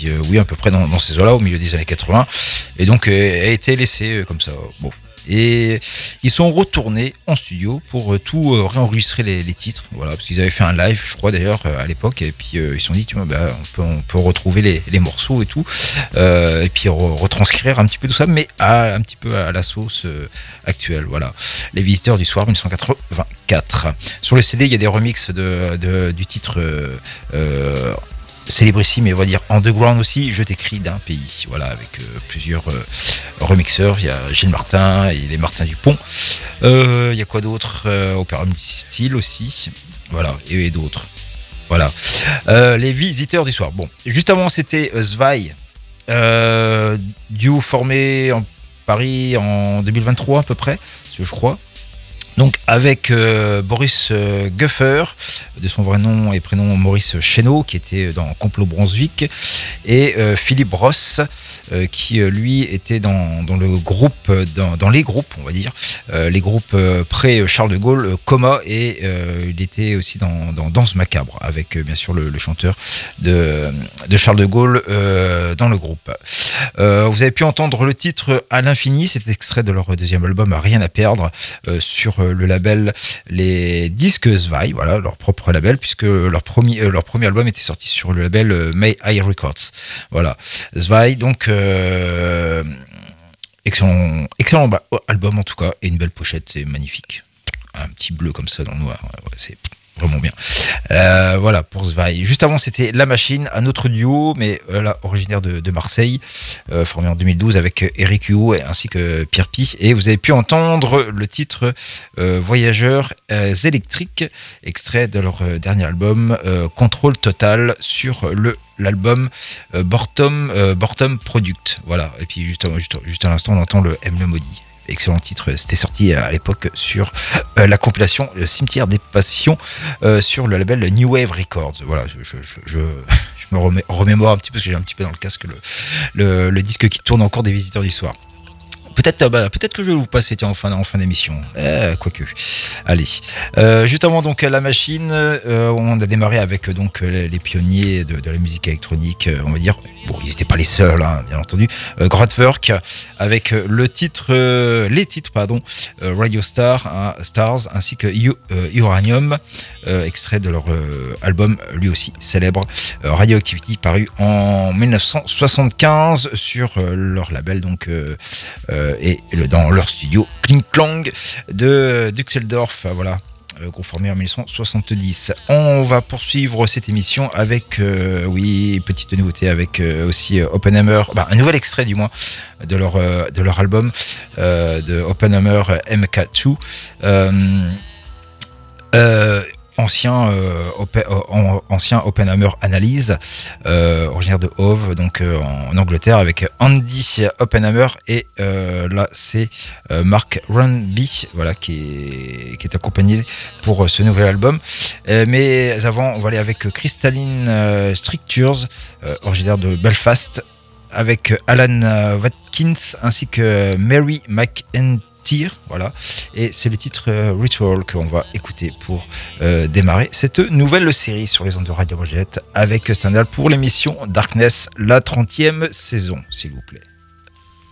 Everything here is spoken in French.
puis oui, à peu près dans ces eaux-là, au milieu des années 80. Et donc, a été laissé comme ça. Bon. Et ils sont retournés en studio pour tout réenregistrer les titres, voilà, parce qu'ils avaient fait un live, je crois d'ailleurs à l'époque, et puis ils se sont dit, on peut retrouver les morceaux et tout, et puis retranscrire un petit peu tout ça, mais un petit peu à la sauce actuelle, voilà. Les Visiteurs du Soir 1984. Sur le CD, il y a des remixes du titre célébrissime, et on va dire underground aussi, Je t'écris d'un pays, voilà, avec plusieurs remixeurs. Il y a Gilles Martin et les Martin Dupont. Il y a quoi d'autre, Opéra Style aussi, voilà, et d'autres. Voilà. Les Visiteurs du Soir. Bon, juste avant, c'était Zwei, duo formé en Paris en 2023 à peu près, je crois. Donc avec Boris Guffer, de son vrai nom et prénom Maurice Chéneau, qui était dans Complot Brunswick, et Philippe Ross, qui lui était dans le groupe, dans les groupes, on va dire, les groupes près Charles de Gaulle, Coma, et il était aussi dans Danse Macabre, avec bien sûr le chanteur de Charles de Gaulle dans le groupe. Vous avez pu entendre le titre À l'infini, c'est extrait de leur deuxième album Rien à perdre, sur le label Les Disques Zwei, voilà, leur propre label, puisque leur premier album était sorti sur le label May I Records, voilà. Zwei, donc excellent album en tout cas, et une belle pochette, c'est magnifique, un petit bleu comme ça dans le noir, ouais, c'est vraiment bien. Voilà pour Zwei. Juste avant, c'était La Machine, un autre duo, mais là originaire de Marseille, formé en 2012 avec Eric Huot ainsi que Pierre Pi. Et vous avez pu entendre le titre Voyageurs électriques, extrait de leur dernier album Contrôle Total, sur l'album Bortom Product. Voilà. Et puis juste à l'instant, on entend le M le maudit. Excellent titre, c'était sorti à l'époque sur la compilation Le Cimetière des Passions, sur le label New Wave Records. Voilà, je me remémore un petit peu, parce que j'ai un petit peu dans le casque le disque qui tourne encore des Visiteurs du Soir. Peut-être que je vais vous passer en fin d'émission, quoique. Allez, juste avant donc La Machine, on a démarré avec donc les pionniers de la musique électronique, on va dire. Bon, ils n'étaient pas les seuls, hein, bien entendu. Kraftwerk, avec les titres, Radio Stars, ainsi que Uranium, extrait de leur album lui aussi célèbre, Radioactivity, paru en 1975 sur leur label, donc et dans leur studio Kling Klang de Düsseldorf, voilà, conformé en 1970. On va poursuivre cette émission avec petite nouveauté, avec aussi Oppenheimer, un nouvel extrait du moins de leur album de Oppenheimer MK2, ancien Oppenheimer Analyse, originaire de Hove, donc en Angleterre, avec Andy Oppenheimer, et là c'est Mark Runby, voilà, qui est accompagné pour ce nouvel album. Mais avant, on va aller avec Crystalline Strictures, originaire de Belfast, avec Alan Watkins ainsi que Mary McEntire, voilà, et c'est le titre Ritual qu'on va écouter pour démarrer cette nouvelle série sur les ondes de Radio Mojet, avec Stendhal pour l'émission Darkness, la 30e saison, s'il vous plaît.